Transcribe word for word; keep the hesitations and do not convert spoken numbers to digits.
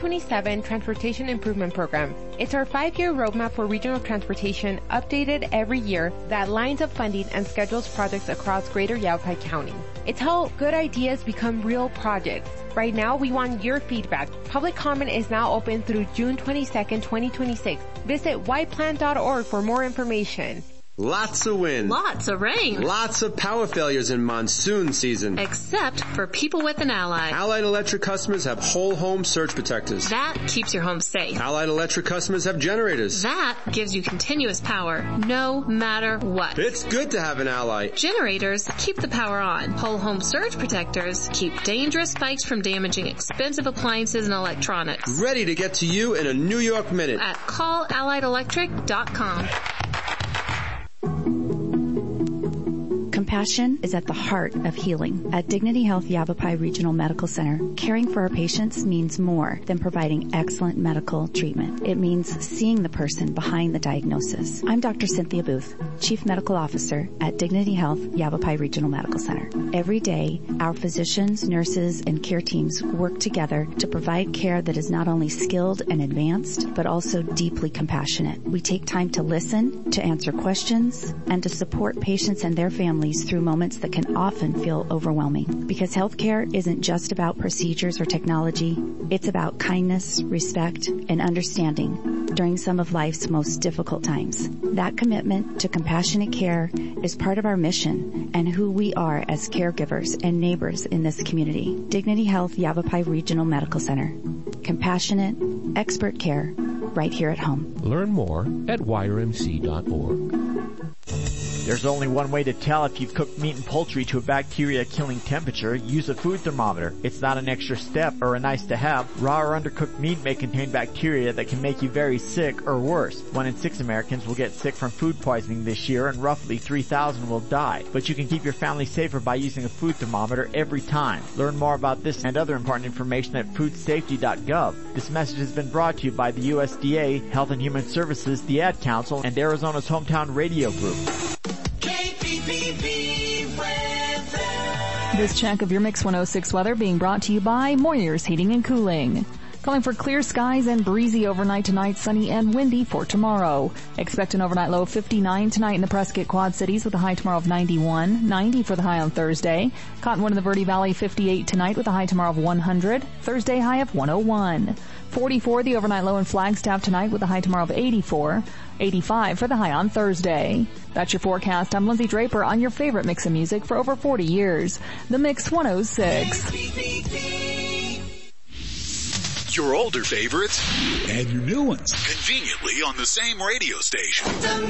twenty-seven Transportation Improvement Program. It's our five-year roadmap for regional transportation, updated every year, that lines up funding and schedules projects across Greater Yavapai County. It's how good ideas become real projects. Right now, we want your feedback. Public comment is now open through June twenty-second, twenty twenty-six. Visit white plant dot org for more information. Lots of wind. Lots of rain. Lots of power failures in monsoon season. Except for people with an Allied. Allied Electric customers have whole home surge protectors. That keeps your home safe. Allied Electric customers have generators. That gives you continuous power, no matter what. It's good to have an Allied. Generators keep the power on. Whole home surge protectors keep dangerous spikes from damaging expensive appliances and electronics. Ready to get to you in a New York minute. At call allied electric dot com. Compassion is at the heart of healing. At Dignity Health Yavapai Regional Medical Center, caring for our patients means more than providing excellent medical treatment. It means seeing the person behind the diagnosis. I'm Doctor Cynthia Booth, Chief Medical Officer at Dignity Health Yavapai Regional Medical Center. Every day, our physicians, nurses, and care teams work together to provide care that is not only skilled and advanced, but also deeply compassionate. We take time to listen, to answer questions, and to support patients and their families through moments that can often feel overwhelming. Because healthcare isn't just about procedures or technology, it's about kindness, respect, and understanding during some of life's most difficult times. That commitment to compassionate care is part of our mission and who we are as caregivers and neighbors in this community. Dignity Health Yavapai Regional Medical Center. Compassionate, expert care right here at home. Learn more at Y R M C dot org. There's only one way to tell if you've cooked meat and poultry to a bacteria-killing temperature. Use a food thermometer. It's not an extra step or a nice-to-have. Raw or undercooked meat may contain bacteria that can make you very sick or worse. One in six Americans will get sick from food poisoning this year, and roughly three thousand will die. But you can keep your family safer by using a food thermometer every time. Learn more about this and other important information at food safety dot gov. This message has been brought to you by the U S D A, Health and Human Services, the Ad Council, and Arizona's Hometown Radio Group. This check of your Mix one oh six weather being brought to you by Moyer's Heating and Cooling. Calling for clear skies and breezy overnight tonight, sunny and windy for tomorrow. Expect an overnight low of fifty-nine tonight in the Prescott Quad Cities with a high tomorrow of ninety-one, ninety for the high on Thursday. Cottonwood in the Verde Valley fifty-eight tonight with a high tomorrow of one hundred, Thursday high of one oh one. forty-four the overnight low in Flagstaff tonight with a high tomorrow of eighty-four, eighty-five for the high on Thursday. That's your forecast. I'm Lindsay Draper on your favorite mix of music for over forty years. The Mix one oh six. Your older favorites and your new ones conveniently on the same radio station.